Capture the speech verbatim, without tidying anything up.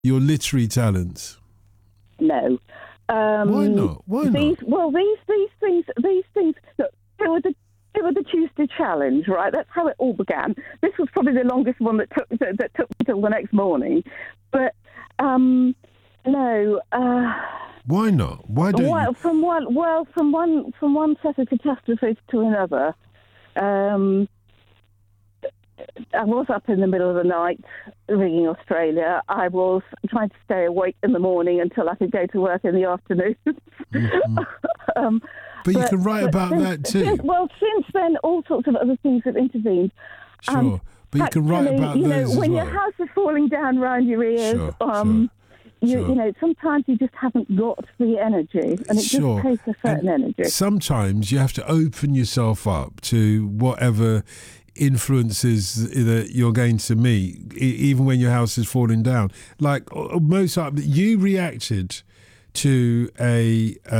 Your literary talents? No. Um, Why not? Why these, not? Well, these these things, these things, look, they were the they were the Tuesday challenge, right? That's how it all began. This was probably the longest one that took that, that took until the next morning. But um, no. Uh, Why not? Why don't well, you? from one well from one from one set of catastrophes to another. Um, I was up in the middle of the night ringing Australia. I was trying to stay awake in the morning until I could go to work in the afternoon. Mm-hmm. um, But you can write but about since, that too. Since, well, since then, all sorts of other things have intervened. Sure, Um, but you can write actually, about you know, those as when well. your house is falling down around your ears, Sure, um, sure, you, sure. you know, sometimes you just haven't got the energy, and it Sure. just takes a certain And energy. sometimes you have to open yourself up to whatever influences that you're going to meet, e- even when your house is falling down. Like uh, Mozart, you reacted to a